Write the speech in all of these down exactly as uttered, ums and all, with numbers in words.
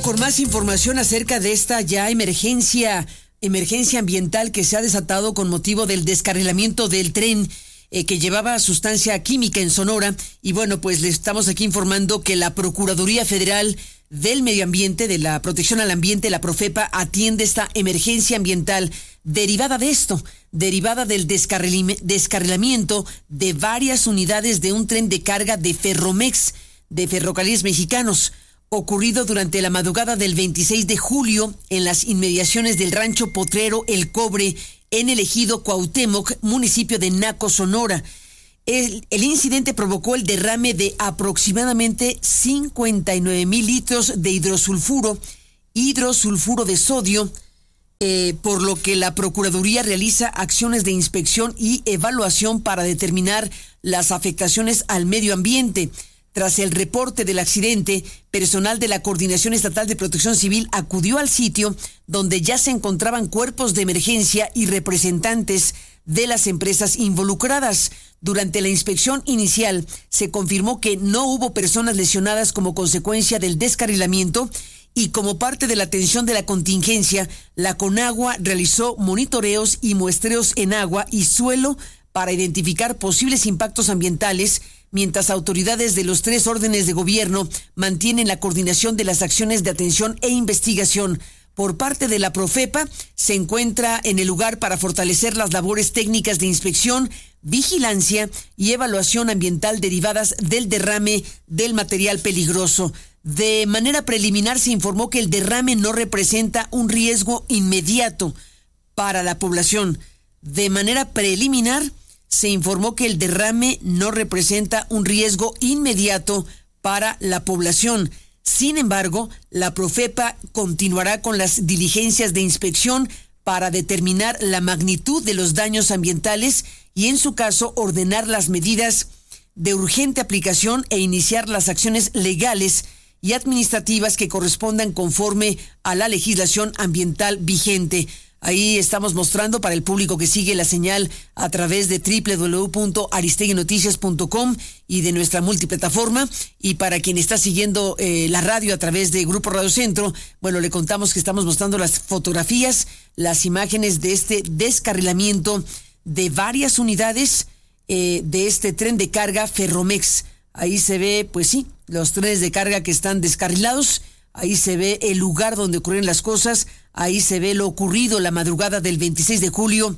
con más información acerca de esta ya emergencia, emergencia ambiental que se ha desatado con motivo del descarrilamiento del tren eh, que llevaba sustancia química en Sonora. Y bueno, pues le estamos aquí informando que la Procuraduría Federal del Medio Ambiente, de la Protección al Ambiente, la Profepa, atiende esta emergencia ambiental derivada de esto, derivada del descarrilamiento de varias unidades de un tren de carga de Ferromex, de Ferrocarriles Mexicanos, ocurrido durante la madrugada del veintiséis de julio en las inmediaciones del rancho potrero El Cobre en el ejido Cuauhtémoc, municipio de Naco, Sonora. El, el incidente provocó el derrame de aproximadamente cincuenta y nueve mil litros de hidrosulfuro, hidrosulfuro de sodio, eh, por lo que la Procuraduría realiza acciones de inspección y evaluación para determinar las afectaciones al medio ambiente. Tras el reporte del accidente, personal de la Coordinación Estatal de Protección Civil acudió al sitio donde ya se encontraban cuerpos de emergencia y representantes de las empresas involucradas. Durante la inspección inicial, se confirmó que no hubo personas lesionadas como consecuencia del descarrilamiento y como parte de la atención de la contingencia, la Conagua realizó monitoreos y muestreos en agua y suelo para identificar posibles impactos ambientales, mientras autoridades de los tres órdenes de gobierno mantienen la coordinación de las acciones de atención e investigación. Por parte de la Profepa, se encuentra en el lugar para fortalecer las labores técnicas de inspección, vigilancia y evaluación ambiental derivadas del derrame del material peligroso. De manera preliminar se informó que el derrame no representa un riesgo inmediato para la población. De manera preliminar se informó que el derrame no representa un riesgo inmediato para la población. Sin embargo, la Profepa continuará con las diligencias de inspección para determinar la magnitud de los daños ambientales y, en su caso, ordenar las medidas de urgente aplicación e iniciar las acciones legales y administrativas que correspondan conforme a la legislación ambiental vigente. Ahí estamos mostrando para el público que sigue la señal a través de doble u doble u doble u punto aristeguinoticias punto com y de nuestra multiplataforma. Y para quien está siguiendo eh, la radio a través de Grupo Radio Centro, bueno, le contamos que estamos mostrando las fotografías, las imágenes de este descarrilamiento de varias unidades eh, de este tren de carga Ferromex. Ahí se ve, pues sí, los trenes de carga que están descarrilados. Ahí se ve el lugar donde ocurren las cosas. Ahí se ve lo ocurrido la madrugada del veintiséis de julio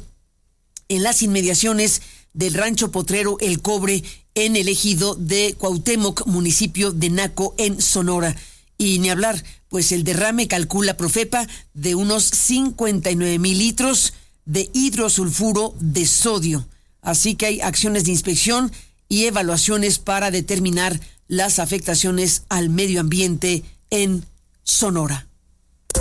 en las inmediaciones del rancho potrero El Cobre en el ejido de Cuauhtémoc, municipio de Naco, en Sonora. Y ni hablar, pues el derrame calcula Profepa de unos cincuenta y nueve mil litros de hidrosulfuro de sodio. Así que hay acciones de inspección y evaluaciones para determinar las afectaciones al medio ambiente en Sonora.